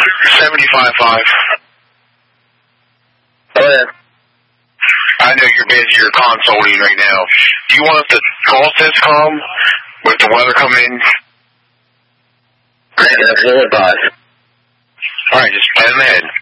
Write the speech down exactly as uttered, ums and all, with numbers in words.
seventy-five five. Go ahead. I know you're busy, you're consulting right now. Do you want us to call Syscom with the weather coming in? Negative, we'll advise. Alright, just plan ahead.